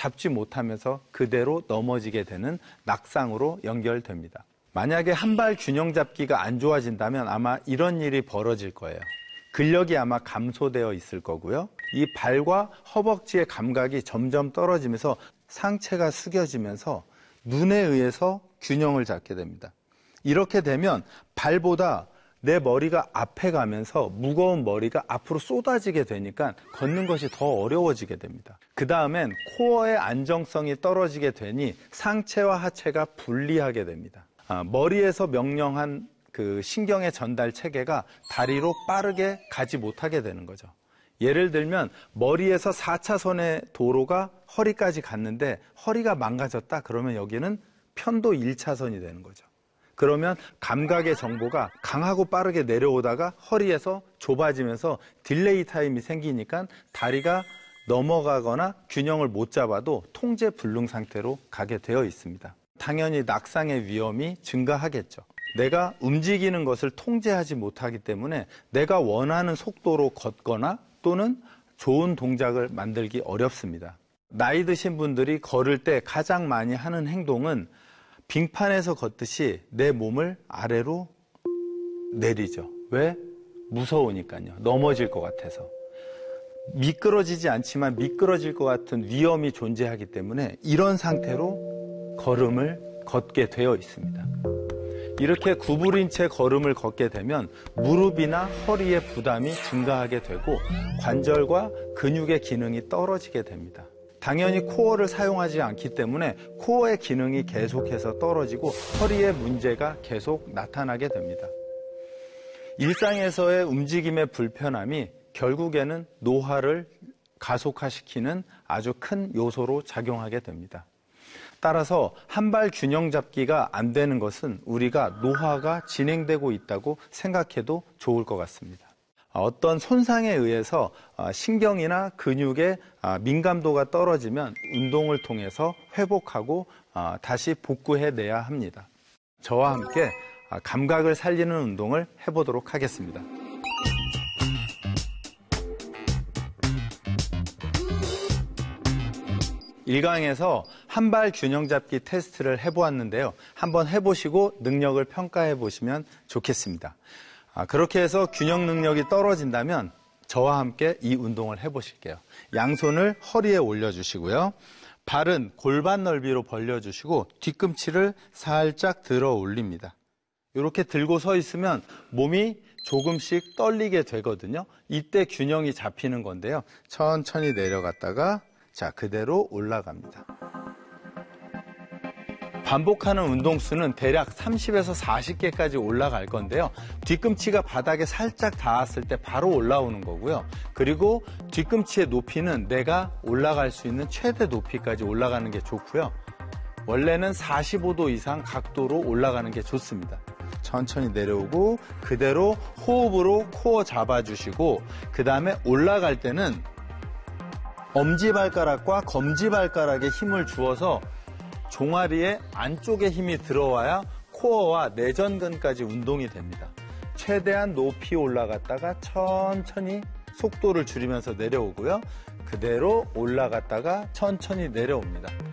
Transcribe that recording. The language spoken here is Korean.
잡지 못하면서 그대로 넘어지게 되는 낙상으로 연결됩니다. 만약에 한발 균형 잡기가 안 좋아진다면 아마 이런 일이 벌어질 거예요. 근력이 아마 감소되어 있을 거고요. 이 발과 허벅지의 감각이 점점 떨어지면서 상체가 숙여지면서 눈에 의해서 균형을 잡게 됩니다. 이렇게 되면 발보다 내 머리가 앞에 가면서 무거운 머리가 앞으로 쏟아지게 되니까 걷는 것이 더 어려워지게 됩니다. 그 다음엔 코어의 안정성이 떨어지게 되니 상체와 하체가 분리하게 됩니다. 머리에서 명령한 그 신경의 전달 체계가 다리로 빠르게 가지 못하게 되는 거죠. 예를 들면 머리에서 4차선의 도로가 허리까지 갔는데 허리가 망가졌다 그러면 여기는 편도 1차선이 되는 거죠. 그러면 감각의 정보가 강하고 빠르게 내려오다가 허리에서 좁아지면서 딜레이 타임이 생기니까 다리가 넘어가거나 균형을 못 잡아도 통제 불능 상태로 가게 되어 있습니다. 당연히 낙상의 위험이 증가하겠죠. 내가 움직이는 것을 통제하지 못하기 때문에 내가 원하는 속도로 걷거나 또는 좋은 동작을 만들기 어렵습니다. 나이 드신 분들이 걸을 때 가장 많이 하는 행동은 빙판에서 걷듯이 내 몸을 아래로 내리죠. 왜? 무서우니까요. 넘어질 것 같아서. 미끄러지지 않지만 미끄러질 것 같은 위험이 존재하기 때문에 이런 상태로 걸음을 걷게 되어 있습니다. 이렇게 구부린 채 걸음을 걷게 되면 무릎이나 허리의 부담이 증가하게 되고 관절과 근육의 기능이 떨어지게 됩니다. 당연히 코어를 사용하지 않기 때문에 코어의 기능이 계속해서 떨어지고 허리에 문제가 계속 나타나게 됩니다. 일상에서의 움직임의 불편함이 결국에는 노화를 가속화시키는 아주 큰 요소로 작용하게 됩니다. 따라서 한발 균형 잡기가 안 되는 것은 우리가 노화가 진행되고 있다고 생각해도 좋을 것 같습니다. 어떤 손상에 의해서 신경이나 근육의 민감도가 떨어지면 운동을 통해서 회복하고 다시 복구해내야 합니다. 저와 함께 감각을 살리는 운동을 해보도록 하겠습니다. 일강에서 한발 균형 잡기 테스트를 해보았는데요. 한번 해보시고 능력을 평가해 보시면 좋겠습니다. 그렇게 해서 균형 능력이 떨어진다면 저와 함께 이 운동을 해보실게요. 양손을 허리에 올려주시고요. 발은 골반 넓이로 벌려주시고 뒤꿈치를 살짝 들어 올립니다. 이렇게 들고 서 있으면 몸이 조금씩 떨리게 되거든요. 이때 균형이 잡히는 건데요. 천천히 내려갔다가 자, 그대로 올라갑니다. 반복하는 운동 수는 대략 30에서 40개까지 올라갈 건데요. 뒤꿈치가 바닥에 살짝 닿았을 때 바로 올라오는 거고요. 그리고 뒤꿈치의 높이는 내가 올라갈 수 있는 최대 높이까지 올라가는 게 좋고요. 원래는 45도 이상 각도로 올라가는 게 좋습니다. 천천히 내려오고 그대로 호흡으로 코어 잡아주시고 그 다음에 올라갈 때는 엄지발가락과 검지발가락에 힘을 주어서 종아리의 안쪽에 힘이 들어와야 코어와 내전근까지 운동이 됩니다. 최대한 높이 올라갔다가 천천히 속도를 줄이면서 내려오고요. 그대로 올라갔다가 천천히 내려옵니다.